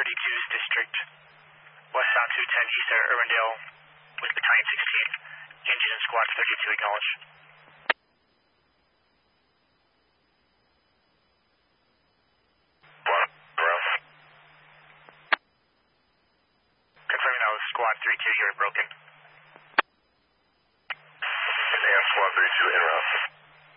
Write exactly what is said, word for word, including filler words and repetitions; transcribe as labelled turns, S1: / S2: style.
S1: thirty-two's District, westbound two ten East at Irwindale with Battalion sixteen. Engine and Squad thirty-two acknowledge. Confirming that was Squad thirty-two, you were broken.
S2: And Squad thirty-two, en route.